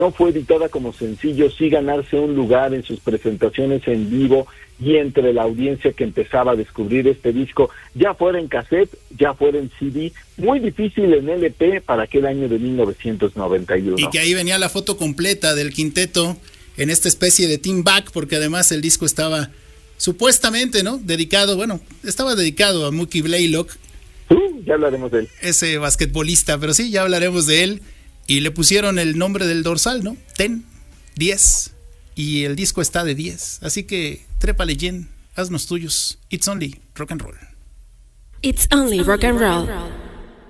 no fue editada como sencillo, sí ganarse un lugar en sus presentaciones en vivo y entre la audiencia que empezaba a descubrir este disco, ya fuera en cassette, ya fuera en CD, muy difícil en LP para aquel año de 1991. Y que ahí venía la foto completa del quinteto en esta especie de team back, porque además el disco estaba supuestamente, ¿no?, dedicado, estaba dedicado a Mookie Blaylock. Ya hablaremos de él. Ese basquetbolista, pero sí, ya hablaremos de él. Y le pusieron el nombre del dorsal, ¿no? 10. Y el disco está de 10. Así que trépale, Jen, haznos tuyos. It's only rock and roll. It's only rock and roll.